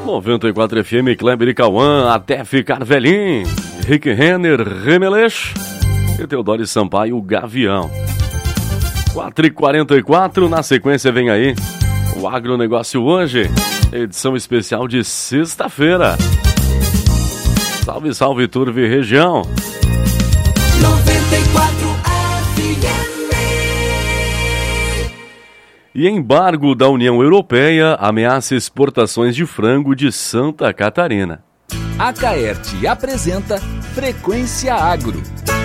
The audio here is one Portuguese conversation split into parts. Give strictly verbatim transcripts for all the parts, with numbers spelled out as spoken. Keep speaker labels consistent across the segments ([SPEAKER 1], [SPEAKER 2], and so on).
[SPEAKER 1] noventa e quatro F M, Kleber e Cauã, até ficar velhinho. Rick Renner, Remelech e Teodoro Sampaio, Gavião. quatro e quarenta e quatro, na sequência vem aí o Agronegócio hoje, edição especial de sexta-feira. Salve, salve, Turvo e região.
[SPEAKER 2] noventa e quatro F M.
[SPEAKER 1] E embargo da União Europeia ameaça exportações de frango de Santa Catarina.
[SPEAKER 3] A Caerte apresenta Frequência Agro.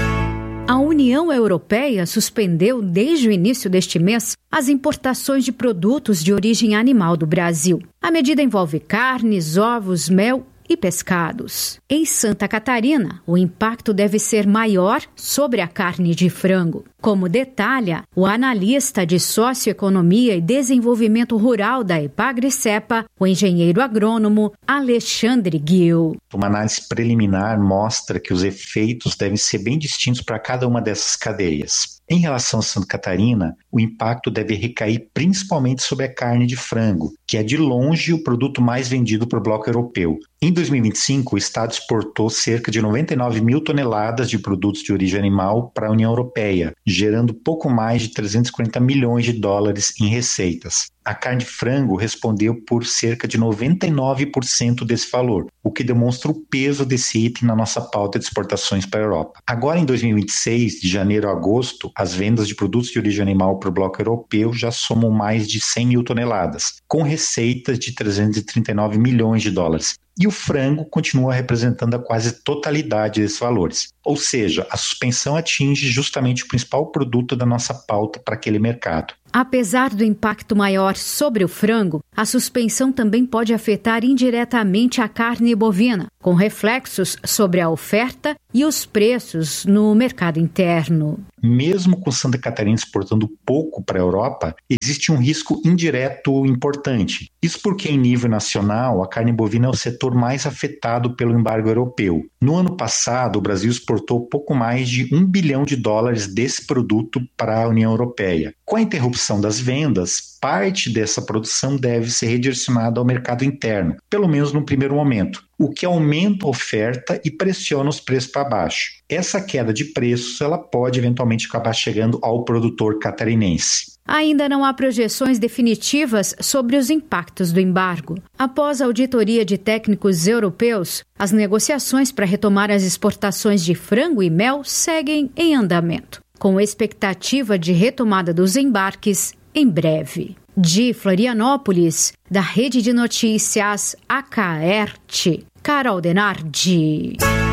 [SPEAKER 4] A União Europeia suspendeu desde o início deste mês as importações de produtos de origem animal do Brasil. A medida envolve carnes, ovos, mel e pescados. Em Santa Catarina, o impacto deve ser maior sobre a carne de frango. Como detalha o analista de Socioeconomia e Desenvolvimento Rural da Epagri-Cepa, o engenheiro agrônomo Alexandre Gil.
[SPEAKER 5] Uma análise preliminar mostra que os efeitos devem ser bem distintos para cada uma dessas cadeias. Em relação a Santa Catarina, o impacto deve recair principalmente sobre a carne de frango, que é de longe o produto mais vendido para o bloco europeu. Em dois mil e vinte e cinco, o Estado exportou cerca de noventa e nove mil toneladas de produtos de origem animal para a União Europeia, gerando pouco mais de trezentos e quarenta milhões de dólares em receitas. A carne de frango respondeu por cerca de noventa e nove por cento desse valor, o que demonstra o peso desse item na nossa pauta de exportações para a Europa. Agora, em dois mil e vinte e seis, de janeiro a agosto, as vendas de produtos de origem animal para o bloco europeu já somam mais de cem mil toneladas, com receitas de trezentos e trinta e nove milhões de dólares. E o frango continua representando a quase totalidade desses valores. Ou seja, a suspensão atinge justamente o principal produto da nossa pauta para aquele mercado.
[SPEAKER 4] Apesar do impacto maior sobre o frango, a suspensão também pode afetar indiretamente a carne bovina, com reflexos sobre a oferta e os preços no mercado interno.
[SPEAKER 5] Mesmo com Santa Catarina exportando pouco para a Europa, existe um risco indireto importante. Isso porque, em nível nacional, a carne bovina é o setor mais afetado pelo embargo europeu. No ano passado, o Brasil exportou pouco mais de um bilhão de dólares desse produto para a União Europeia. Com a interrupção das vendas, parte dessa produção deve ser redirecionada ao mercado interno, pelo menos no primeiro momento, o que aumenta a oferta e pressiona os preços para baixo. Essa queda de preços ela pode eventualmente acabar chegando ao produtor catarinense.
[SPEAKER 4] Ainda não há projeções definitivas sobre os impactos do embargo. Após a auditoria de técnicos europeus, as negociações para retomar as exportações de frango e mel seguem em andamento, com expectativa de retomada dos embarques em breve. De Florianópolis, da Rede de Notícias A Caerte, Carol Denardi.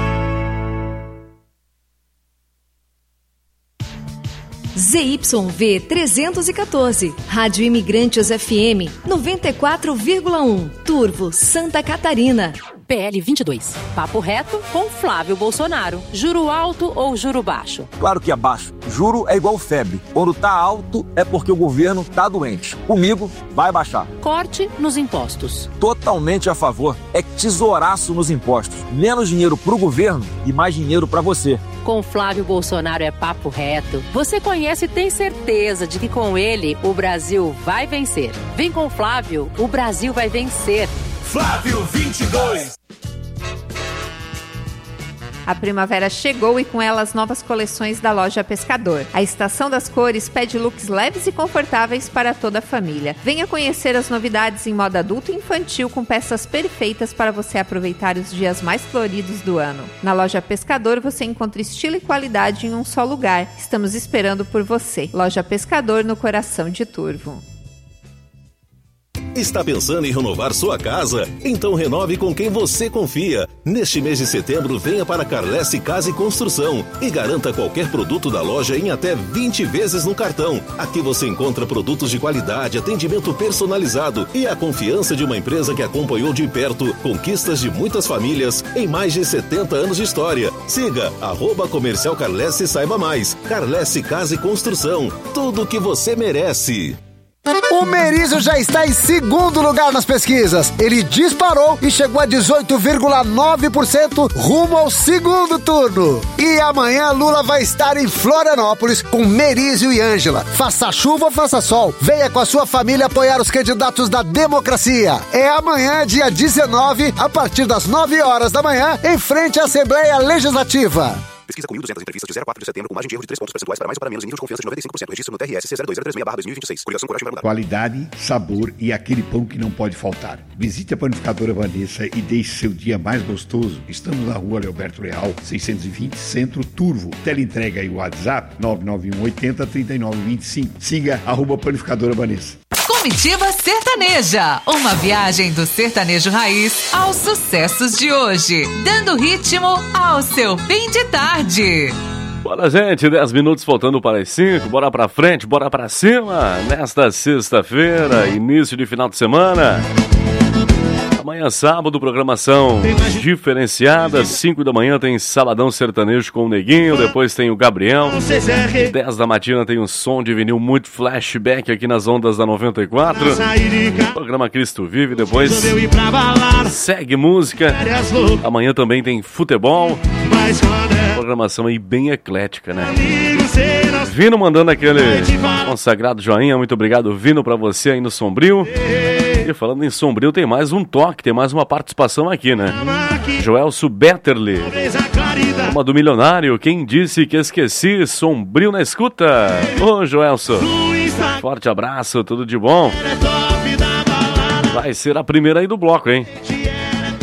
[SPEAKER 6] Z Y V trezentos e quatorze, Rádio Imigrantes F M, noventa e quatro vírgula um, Turvo, Santa Catarina.
[SPEAKER 7] P L vinte e dois. Papo reto com Flávio Bolsonaro. Juro alto ou juro baixo?
[SPEAKER 8] Claro que é baixo. Juro é igual febre. Quando tá alto é porque o governo tá doente. Comigo vai baixar.
[SPEAKER 7] Corte nos impostos.
[SPEAKER 8] Totalmente a favor. É tesouraço nos impostos. Menos dinheiro pro governo e mais dinheiro pra você.
[SPEAKER 7] Com Flávio Bolsonaro é papo reto. Você conhece e tem certeza de que com ele o Brasil vai vencer. Vem com Flávio, o Brasil vai vencer.
[SPEAKER 2] Flávio vinte e dois.
[SPEAKER 9] A primavera chegou e com ela as novas coleções da Loja Pescador. A Estação das Cores pede looks leves e confortáveis para toda a família. Venha conhecer as novidades em moda adulto e infantil com peças perfeitas para você aproveitar os dias mais floridos do ano. Na Loja Pescador você encontra estilo e qualidade em um só lugar. Estamos esperando por você. Loja Pescador, no coração de Turvo.
[SPEAKER 10] Está pensando em renovar sua casa? Então renove com quem você confia. Neste mês de setembro, venha para Carlesse Casa e Construção e garanta qualquer produto da loja em até vinte vezes no cartão. Aqui você encontra produtos de qualidade, atendimento personalizado e a confiança de uma empresa que acompanhou de perto conquistas de muitas famílias em mais de setenta anos de história. Siga arroba Comercial Carlesse e saiba mais. Carlesse Casa e Construção. Tudo o que você merece.
[SPEAKER 11] O Merizio já está em segundo lugar nas pesquisas. Ele disparou e chegou a dezoito vírgula nove por cento rumo ao segundo turno. E amanhã Lula vai estar em Florianópolis com Merizio e Ângela. Faça chuva ou faça sol, venha com a sua família apoiar os candidatos da democracia. É amanhã, dia dezenove, a partir das nove horas da manhã, em frente à Assembleia Legislativa.
[SPEAKER 12] Pesquisa com mil e duzentas entrevistas de zero a quatro de setembro, com margem de erro de três pontos percentuais para mais ou para menos em nível de confiança de noventa e cinco por cento. Registro no T R S C zero dois zero três seis barra dois mil e vinte e seis. Coligação Coragem vai mudar.
[SPEAKER 13] Qualidade, sabor e aquele pão que não pode faltar. Visite a Panificadora Vanessa e deixe seu dia mais gostoso. Estamos na rua Leoberto Leal, seiscentos e vinte, Centro, Turvo. Teleentrega e WhatsApp nove nove um oito zero, três nove dois cinco. Siga arroba Panificadora Vanessa.
[SPEAKER 14] Comitiva Sertaneja, uma viagem do sertanejo raiz aos sucessos de hoje, dando ritmo ao seu fim de tarde.
[SPEAKER 1] Bora, gente, dez minutos faltando para as cinco, bora pra frente, bora pra cima, nesta sexta-feira, início de final de semana. Amanhã, sábado, programação diferenciada. cinco da manhã tem Sabadão Sertanejo com o Neguinho. Depois tem o Gabriel. dez da matina tem um som de vinil muito flashback aqui nas ondas da noventa e quatro. Programa Cristo Vive. Depois segue música. Amanhã também tem futebol. Programação aí bem eclética, né? Vino mandando aquele consagrado joinha. Muito obrigado, Vino, pra você aí no Sombrio. E falando em Sombrio, tem mais um toque, tem mais uma participação aqui, né? Joelso Betterly, uma do Milionário. Quem disse que esqueci? Sombrio na escuta. Ô, Joelso, forte abraço, tudo de bom. Vai ser a primeira aí do bloco, hein?